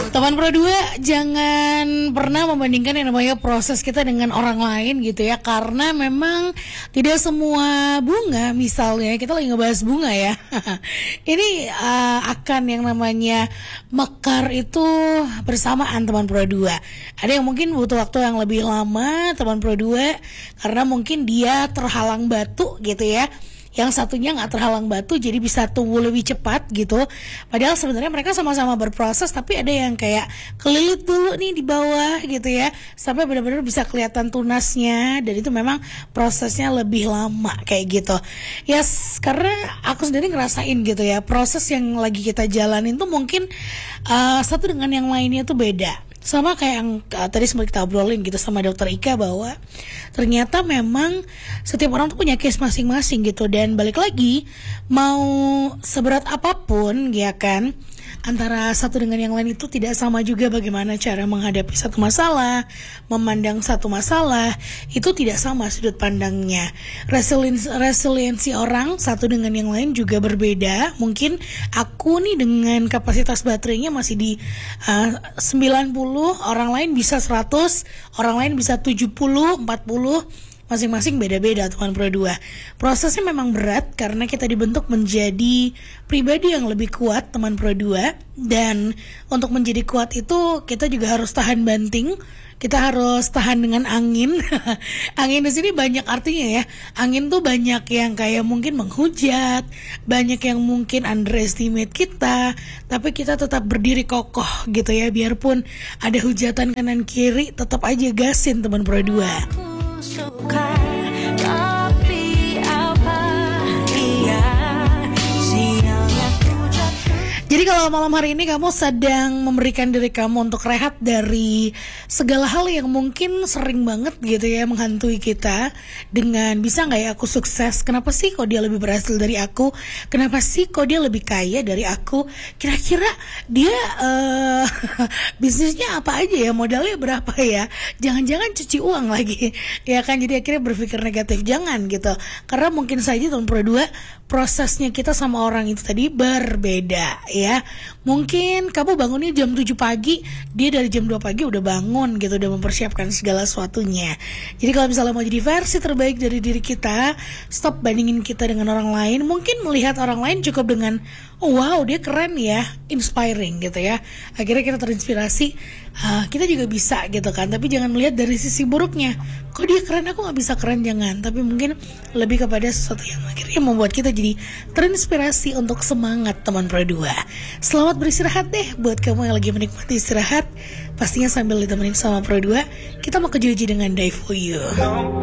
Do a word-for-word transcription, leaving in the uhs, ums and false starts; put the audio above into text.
Teman Pro dua, jangan pernah membandingkan yang namanya proses kita dengan orang lain gitu ya. Karena memang tidak semua bunga, misalnya kita lagi ngebahas bunga ya. Ini uh, akan yang namanya mekar itu bersamaan teman Pro dua. Ada yang mungkin butuh waktu yang lebih lama teman Pro dua karena mungkin dia terhalang batu gitu ya. Yang satunya nggak terhalang batu jadi bisa tumbuh lebih cepat gitu. Padahal sebenarnya mereka sama-sama berproses, tapi ada yang kayak kelilit dulu nih di bawah gitu ya, sampai benar-benar bisa kelihatan tunasnya, dan itu memang prosesnya lebih lama kayak gitu. Yes, karena aku sendiri ngerasain gitu ya, proses yang lagi kita jalanin tuh mungkin uh, satu dengan yang lainnya tuh beda. Sama kayak yang uh, tadi sempat kita obrolin gitu sama dokter Ika, bahwa ternyata memang setiap orang tuh punya case masing-masing gitu. Dan balik lagi, mau seberat apapun ya kan, antara satu dengan yang lain itu tidak sama juga bagaimana cara menghadapi satu masalah, memandang satu masalah, itu tidak sama sudut pandangnya. Resiliensi, resiliensi orang satu dengan yang lain juga berbeda. Mungkin aku nih dengan kapasitas baterainya masih di uh, sembilan puluh, orang lain bisa seratus, orang lain bisa tujuh puluh, empat puluh. Masing-masing beda-beda teman Pro dua. Prosesnya memang berat karena kita dibentuk menjadi pribadi yang lebih kuat teman Pro dua. Dan untuk menjadi kuat itu kita juga harus tahan banting. Kita harus tahan dengan angin. Angin di sini banyak artinya ya. Angin tuh banyak yang kayak mungkin menghujat, banyak yang mungkin underestimate kita, tapi kita tetap berdiri kokoh gitu ya. Biarpun ada hujatan kanan kiri, tetap aja gasin teman Pro dua. Suka, tapi apa iya sialnya ku jatuh. Jadi kalau malam hari ini kamu sedang memberikan diri kamu untuk rehat dari segala hal yang mungkin sering banget gitu ya menghantui kita, dengan bisa gak ya aku sukses, kenapa sih kok dia lebih berhasil dari aku, kenapa sih kok dia lebih kaya dari aku, kira-kira dia uh, bisnisnya apa aja ya, modalnya berapa ya, jangan-jangan cuci uang lagi ya kan. Jadi akhirnya berpikir negatif. Jangan gitu, karena mungkin saja tahun Pro dua prosesnya kita sama orang itu tadi berbeda ya. Mungkin kamu bangunnya jam tujuh pagi, dia dari jam dua pagi udah bangun gitu, udah mempersiapkan segala sesuatunya. Jadi kalau misalnya mau jadi versi terbaik dari diri kita, stop bandingin kita dengan orang lain. Mungkin melihat orang lain cukup dengan oh, wow dia keren ya, inspiring gitu ya. Akhirnya kita terinspirasi, uh, kita juga bisa gitu kan. Tapi jangan melihat dari sisi buruknya, kok dia keren aku gak bisa keren, jangan. Tapi mungkin lebih kepada sesuatu yang akhirnya membuat kita jadi terinspirasi untuk semangat teman Pro dua. Selamat beristirahat deh buat kamu yang lagi menikmati istirahat, pastinya sambil ditemenin sama Pro dua. Kita mau ke Joji dengan Die For You.